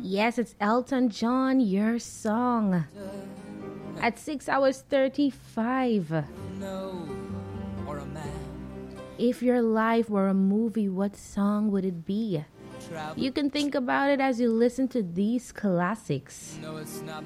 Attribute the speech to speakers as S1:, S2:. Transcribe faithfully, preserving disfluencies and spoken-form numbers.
S1: Yes, it's Elton John, Your Song. At six hours thirty-five. If your life were a movie, what song would it be? You can think about it as you listen to these classics.